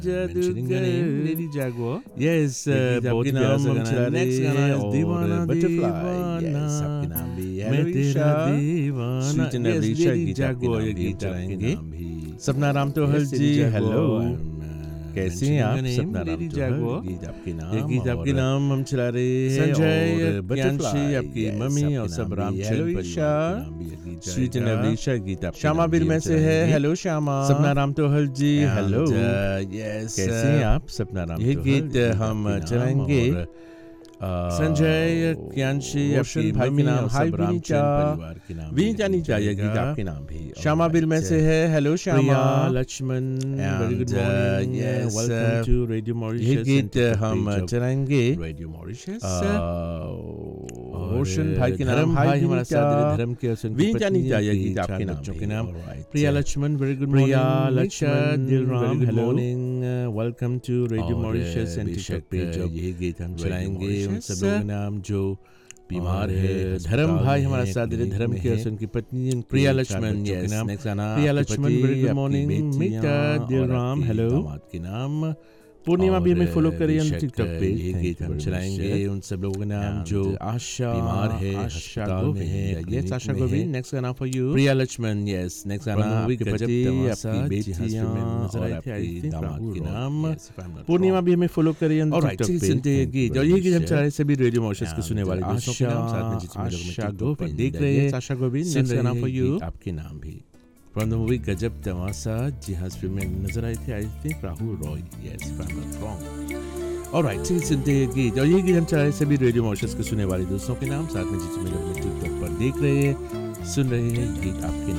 mentioning your name, Lady Jaguar. Yes, बहुत आपके प्यारा नाम सा हम गाना चला है. Next रहे गाना हैं is और दीवाना Butterfly. दीवाना. Yes, आपके नाम भी है. मैं Hello, तेरा Isha. दीवाना. Sweet and Yes, Alicia, Lady गीत आपके Jaguar, नाम ये भी हम गीत चलाएंगे. आपके नाम भी. सपना Ram तोहल Yes, ji, Lady Jaguar, hello. I'm, कैसे हैं mentioning आप? your name, सपना राम Lady तोहल, Jaguar. गीत आपके नाम. ये गीत आपके और नाम हम चला रहे हैं. संजय, और Butterfly, प्रियांशी, आपकी yes, मम्मी आपके और नाम सब भी. रामचंद्र Hello, परिवार Isha. के नाम भी ये गीत Sweet and जाएगा. Alicia, गीत आपके श्यामा नाम बिल भी में हम से है. चलाएंगे. हेलो श्यामा. सपना राम तोहल जी, हेलो. यस, कैसे हैं आप? सपना राम ये तोहल, गीत हम आपके नाम. चलाएंगे. और संजय, प्रियांशी, रोशन आपकी भाई के मम्मी नाम. और हाय सब रामचंद्र विनीता. परिवार के नाम विनीता नहीं चाहिए, गीत जाएगा. आपके नाम भी. श्यामा बिल में से है. Hello Shyama. Priya Lakshman, very good And, morning. yes, welcome to radio ये मॉरिशस. गीत हम चलाएंगे. Radio Mauritius. रोशन भाई के नाम. धर्म हाय भाई हमारा विनीता. साथ दे रहे. धर्म के और उनकी विनीता नहीं पत्नी, चाहिए, उनके गीत आपके चार नाम बच्चों भी. के नाम. Alright. Priya Lakshman, very good Priya morning. Lakshman, Dilram, very good hello. morning. Welcome to radio और मॉरिशस एंड बेशक टिकटॉक पेज. ये गीत हम Radio चलाएंगे उन Mauritius. सब लोगों के नाम जो बीमार और है. धर्म भाई हमारा हैं, साथ दे रहे. clinic धर्म में के हैं. और उनकी पत्नी, उनके प्रिया चार लक्ष्मण, बच्चों के yes, नाम. next गाना. प्रिया आपके लक्ष्मण, पति, very good आपकी morning. बेटियां मीता, और दिलराम, आपकी हेलो. दामाद के नाम. पूर्णिमा भी हमें और फॉलो करिए ऑन बेशक टिकटॉक पेज. ये Thank गीत you हम very चलाएंगे much. उन सब लोगों के नाम And जो आशा, बीमार है, आशा अस्पताल में है, गोविंद. Yes, clinic आशा में गोविंद. है. नेक्स्ट गाना for you. Priya Lakshman, yes. Next गाना. From the movie आपके गजब पति, तमाशा, आपकी जी हाँ, बेटियां नजर और आई थी, I आपकी think, दामाद राहुल के रॉय. नाम. Yes, if I'm not Purnima wrong. भी हमें फॉलो करिए ऑन Alright, टिकटॉक चलिए पेज. सुनते हैं ये Thank you गीत. और very ये गीत हम much. चला रहे सभी रेडियो मॉरिशस के सुनने वाले दोस्तों के नाम. साथ में जितने लोग हमें आशा टिकटॉक पर गोविंद, देख रहे हैं. yes, आशा गोविंद. सुन नेक्स्ट रहे गाना हैं फॉर ये यू. गीत आपके नाम भी. फ्रॉम द मूवी गजब तमाशा, जी हाँ, इस फिल्म में नजर आई थी, I think Rahul Roy. Yes, if I am not wrong. Alright, चलिए सुनते हैं ये गीत. और ये गीत हम चला रहे सभी रेडियो मॉरिशस के सुनने वाले दोस्तों के नाम. साथ में जितने लोग हमें टिकटॉक पर देख रहे हैं, सुन रहे हैं, गीत आपके